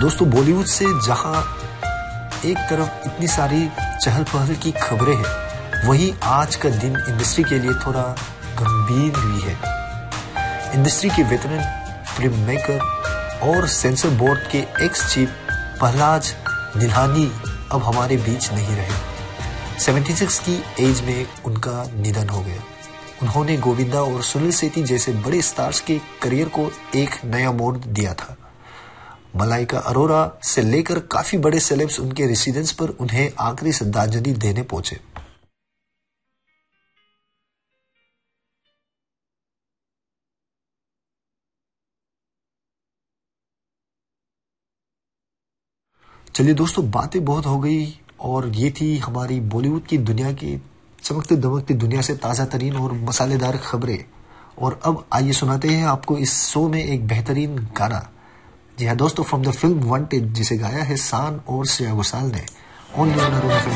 दोस्तों, बॉलीवुड से जहां एक तरफ इतनी सारी चहल पहल की खबरें हैं, वहीं आज का दिन इंडस्ट्री के लिए थोड़ा गंभीर भी है। इंडस्ट्री के वेटरन फिल्म मेकर और सेंसर बोर्ड के एक्स चीफ प्रहलाद निल्हानी अब हमारे बीच नहीं रहे। 76 की एज में उनका निधन हो गया। उन्होंने गोविंदा और सुनील शेट्टी जैसे बड़े स्टार्स के करियर को एक नया मोड़ दिया था। मलाइका अरोरा से लेकर काफी बड़े सेलेब्स उनके रेसिडेंस पर उन्हें आखिरी श्रद्धांजलि देने पहुंचे। चलिए दोस्तों, बातें बहुत हो गई और ये थी हमारी बॉलीवुड की दुनिया की चमकती दमकती दुनिया से ताज़ा तरीन और मसालेदार खबरें। और अब आइए सुनाते हैं आपको इस शो में एक बेहतरीन गाना। जी हाँ दोस्तों, फ्रॉम द फिल्म वांटेड, जिसे गाया है शान और श्रेया घोषाल ने। Only on